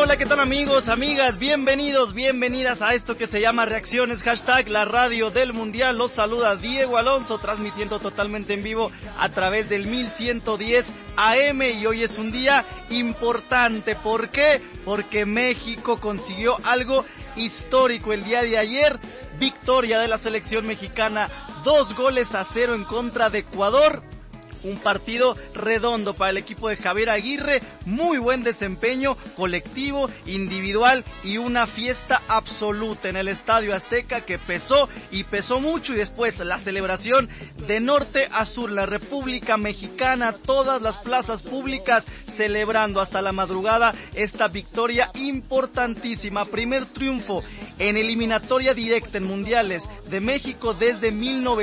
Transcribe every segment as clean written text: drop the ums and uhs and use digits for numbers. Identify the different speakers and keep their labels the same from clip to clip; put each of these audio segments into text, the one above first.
Speaker 1: Hola, ¿qué tal amigos, amigas? Bienvenidos, bienvenidas a esto que se llama Reacciones, hashtag la radio del mundial. Los saluda Diego Alonso, transmitiendo totalmente en vivo a través del 1110 AM y hoy es un día importante. ¿Por qué? Porque México consiguió algo histórico el día de ayer. Victoria de la selección mexicana, 2-0 en contra de Ecuador. Un partido redondo para el equipo de Javier Aguirre, muy buen desempeño colectivo, individual y una fiesta absoluta en el Estadio Azteca que pesó y pesó mucho, y después la celebración de norte a sur, la República Mexicana, todas las plazas públicas celebrando hasta la madrugada esta victoria importantísima, primer triunfo en eliminatoria directa en mundiales de México desde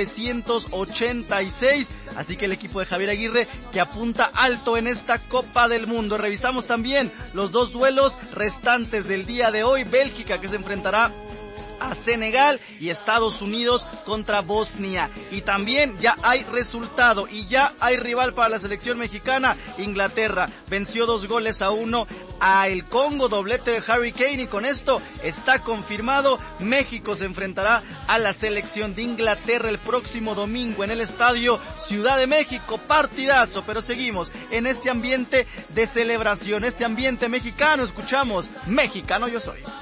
Speaker 1: 1986, así que el equipo de Javier Aguirre que apunta alto en esta Copa del Mundo. Revisamos también los dos duelos restantes del día de hoy: Bélgica, que se enfrentará a Senegal, y Estados Unidos contra Bosnia. Y también ya hay resultado y ya hay rival para la selección mexicana. Inglaterra venció 2-1 a el Congo, doblete de Harry Kane, y con esto está confirmado. México se enfrentará a la selección de Inglaterra el próximo domingo en el Estadio Ciudad de México. Partidazo, pero seguimos en este ambiente de celebración, este ambiente mexicano. Escuchamos Mexicano Yo Soy.